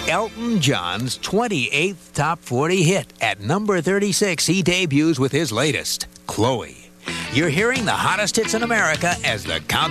Elton John's 28th top 40 hit. At number 36, he debuts with his latest, Chloe. You're hearing the hottest hits in America as the count